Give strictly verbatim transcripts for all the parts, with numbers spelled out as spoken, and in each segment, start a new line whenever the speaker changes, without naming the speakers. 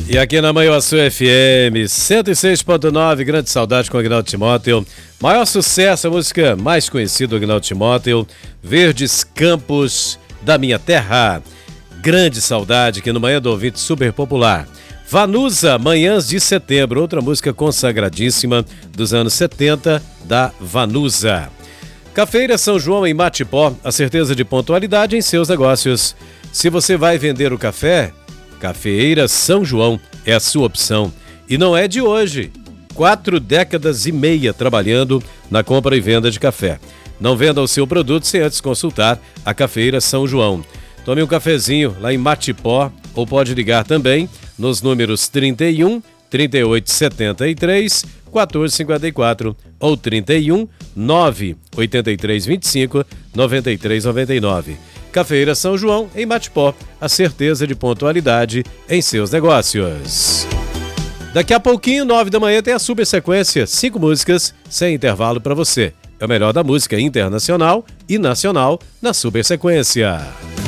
E aqui na Manhuaçu F M, cento e seis ponto nove, Grande Saudade com Agnaldo Timóteo. Maior sucesso, a música mais conhecida do Agnaldo Timóteo, Verdes Campos da Minha Terra. Grande Saudade, que no Manhã do Ouvinte super popular. Vanusa, Manhãs de Setembro, outra música consagradíssima dos anos setenta da Vanusa. Cafeira São João em Matipó, a certeza de pontualidade em seus negócios. Se você vai vender o café, Cafeira São João é a sua opção. E não é de hoje. Quatro décadas e meia trabalhando na compra e venda de café. Não venda o seu produto sem antes consultar a Cafeira São João. Tome um cafezinho lá em Matipó ou pode ligar também nos números trinta e um, trinta e oito, setenta e três, quatorze, cinquenta e quatro ou trinta e um, nove, oitenta e três, vinte e cinco, noventa e três, noventa e nove. Cafeira São João, em Matipó, a certeza de pontualidade em seus negócios. Daqui a pouquinho, nove da manhã, tem a super sequência, cinco músicas sem intervalo para você. É o melhor da música internacional e nacional na super sequência.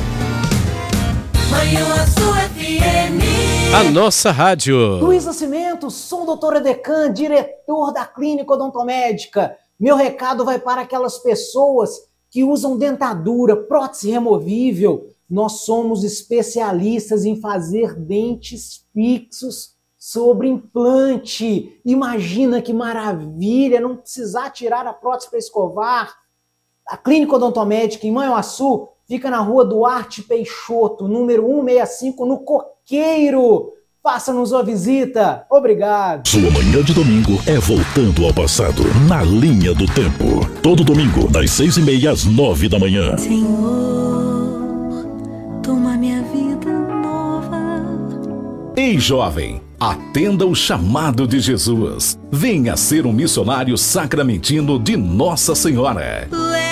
Manhuaçu F M.
A nossa rádio.
Luiz Nascimento, sou o doutor Edecan, diretor da Clínica Odontomédica. Meu recado vai para aquelas pessoas que usam dentadura, prótese removível. Nós somos especialistas em fazer dentes fixos sobre implante. Imagina que maravilha, não precisar tirar a prótese para escovar. A Clínica Odontomédica em Manhuaçu fica na rua Duarte Peixoto, número cento e sessenta e cinco, no Coqueiro. Faça-nos uma visita. Obrigado.
Sua manhã de domingo é voltando ao passado, na linha do tempo. Todo domingo, das seis e meia às nove da manhã.
Senhor, toma minha vida nova.
Ei, jovem, atenda o chamado de Jesus. Venha ser um missionário sacramentino de Nossa Senhora.
Tu és